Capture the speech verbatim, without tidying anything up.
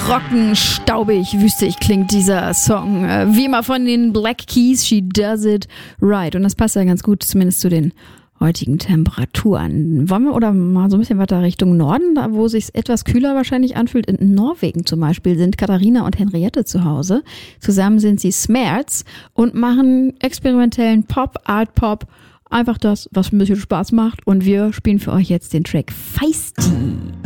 trocken, staubig, wüstig klingt dieser Song. Wie immer von den Black Keys, She Does It Right. Und das passt ja ganz gut, zumindest zu den heutigen Temperaturen. Wollen wir oder mal so ein bisschen weiter Richtung Norden, da wo es sich etwas kühler wahrscheinlich anfühlt. In Norwegen zum Beispiel sind Katharina und Henriette zu Hause. Zusammen sind sie Smerts und machen experimentellen Pop, Art Pop. Einfach das, was ein bisschen Spaß macht. Und wir spielen für euch jetzt den Track Feisty.